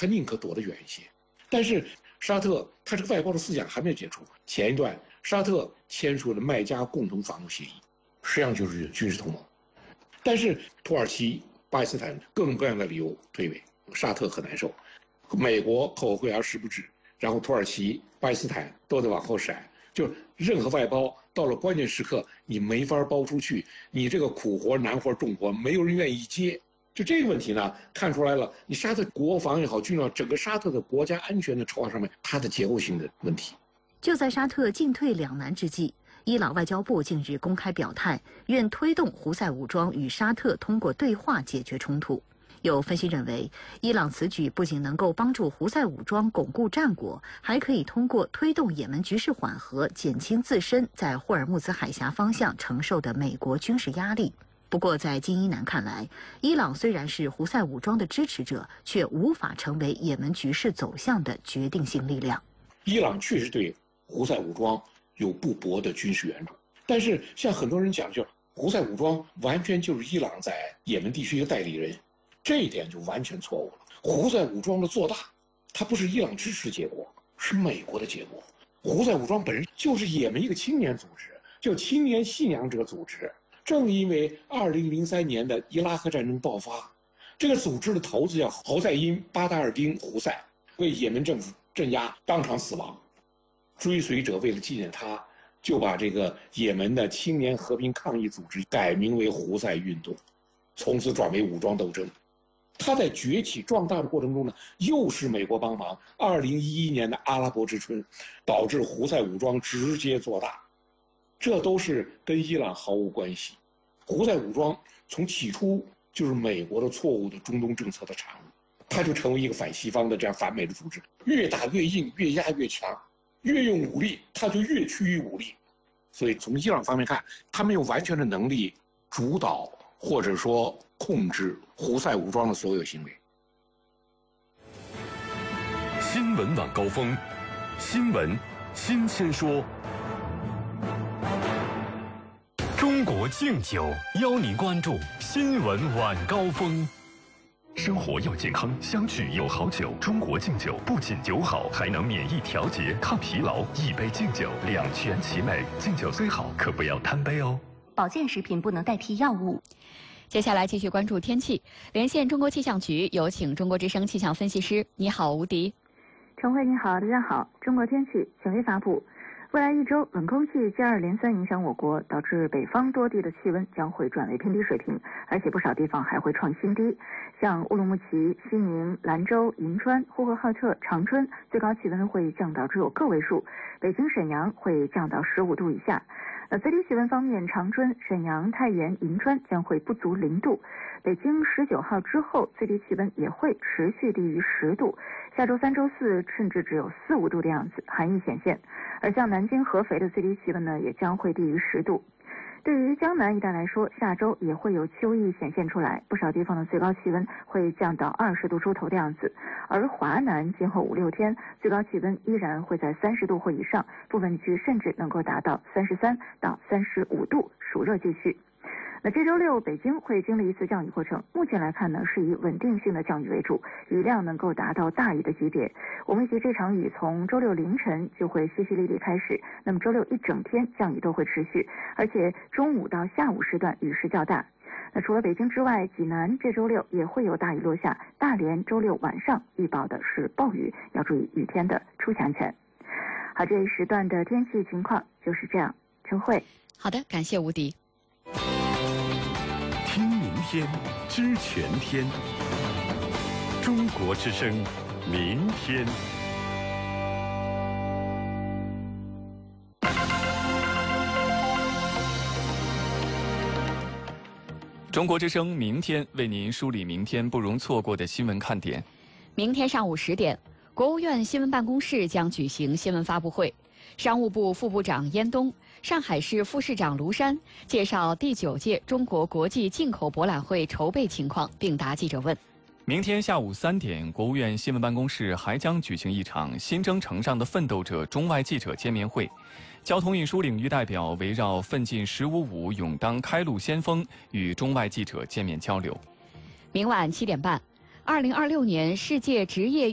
他宁可躲得远一些。但是沙特他这个外包的思想还没有解除。前一段沙特签署了麦加共同防务协议，实际上就是军事同盟。但是土耳其、巴基斯坦各种各样的理由推诿，沙特很难受，美国口惠而实不至，然后土耳其、巴基斯坦都得往后闪，就任何外包到了关键时刻你没法包出去，你这个苦活、难活、重活没有人愿意接。就这个问题呢，看出来了，你沙特国防也好，军事整个沙特的国家安全的筹划上面，它的结构性的问题。 就在沙特进退两难之际，伊朗外交部近日公开表态，愿推动胡塞武装与沙特通过对话解决冲突。有分析认为，伊朗此举不仅能够帮助胡塞武装巩固战果，还可以通过推动也门局势缓和，减轻自身在霍尔木兹海峡方向承受的美国军事压力。不过，在金一南看来，伊朗虽然是胡塞武装的支持者，却无法成为也门局势走向的决定性力量。 伊朗确实对胡塞武装有不薄的军事援助，但是像很多人讲，就是胡塞武装完全就是伊朗在也门地区一个代理人，这一点就完全错误了。胡塞武装的做大，它不是伊朗支持的结果，是美国的结果。胡塞武装本身就是也门一个青年组织，就青年信仰者组织。正因为2003年的伊拉克战争爆发，这个组织的头子叫侯赛因·巴达尔丁·胡塞，为也门政府镇压，当场死亡。追随者为了纪念他，就把这个也门的青年和平抗议组织改名为胡塞运动，从此转为武装斗争。他在崛起壮大的过程中呢，又是美国帮忙。2011年的阿拉伯之春，导致胡塞武装直接做大。这都是跟伊朗毫无关系。胡塞武装从起初就是美国的错误的中东政策的产物，它就成为一个反西方的这样反美的组织，越打越硬，越压越强，越用武力它就越趋于武力。所以从伊朗方面看，他没有完全的能力主导或者说控制胡塞武装的所有行为。 新闻晚高峰，新闻新鲜说。中国敬酒邀您关注新闻晚高峰。生活要健康，相聚有好酒。中国敬酒不仅酒好，还能免疫调节、抗疲劳。一杯敬酒，两全其美。敬酒虽好，可不要贪杯哦。 保健食品不能代替药物。 接下来继续关注天气，连线中国气象局，有请中国之声气象分析师。你好，吴迪。 陈慧，你好，大家好。中国天气权威发布。未来一周，冷空气接二连三影响我国，导致北方多地的气温将会转为偏低水平，而且不少地方还会创新低。像乌鲁木齐、西宁、兰州、银川、呼和浩特、长春，最高气温会降到只有个位数；北京、沈阳会降到15度以下。最低气温方面，长春、沈阳、太原、银川将会不足0度。北京19号之后，最低气温也会持续低于10度。下周3、周4甚至只有4、5度的样子，寒意显现。而像南京、合肥的最低气温呢，也将会低于10度。对于江南一带来说，下周也会有秋意显现出来，不少地方的最高气温会降到20度出头的样子。而华南今后5、6天最高气温依然会在30度或以上，部分地区甚至能够达到33到35度，暑热继续。那这周6北京会经历一次降雨过程，目前来看呢，是以稳定性的降雨为主，雨量能够达到大雨的级别。我们预计这场雨从周6凌晨就会淅淅沥沥开始，那么周6一整天降雨都会持续，而且中午到下午时段雨势较大。那除了北京之外，济南这周6也会有大雨落下，大连周6晚上预报的是暴雨，要注意雨天的出强权。好，这一时段的天气情况就是这样。陈慧， 好的，感谢吴迪。 听明天，知全天。中国之声，明天。 中国之声明天为您梳理明天不容错过的新闻看点。 明天上午10点，国务院新闻办公室将举行新闻发布会，商务部副部长燕东、上海市副市长卢山介绍第9届中国国际进口博览会筹备情况，并答记者问。 明天下午3点，国务院新闻办公室还将举行一场新征程上的奋斗者中外记者见面会，交通运输领域代表围绕奋进“15+5”勇当开路先锋，与中外记者见面交流。 明晚7点半，2026年世界职业